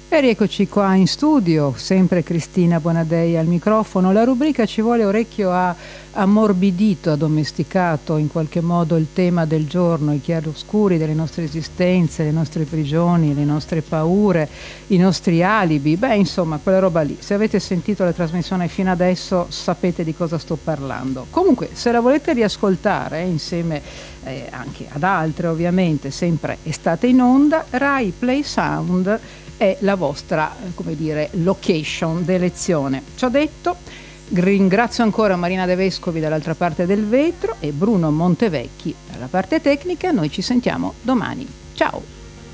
E rieccoci qua in studio, sempre Cristina Bonadei al microfono. La rubrica Ci vuole orecchio ha ammorbidito, addomesticato in qualche modo il tema del giorno, i chiaroscuri delle nostre esistenze, le nostre prigioni, le nostre paure, i nostri alibi, insomma quella roba lì. Se avete sentito la trasmissione fino adesso sapete di cosa sto parlando. Comunque, se la volete riascoltare insieme anche ad altre, ovviamente sempre Estate in Onda, Rai Play Sound è la vostra, location d'elezione. Ciò detto, ringrazio ancora Marina De Vescovi dall'altra parte del vetro e Bruno Montevecchi dalla parte tecnica. Noi ci sentiamo domani. Ciao!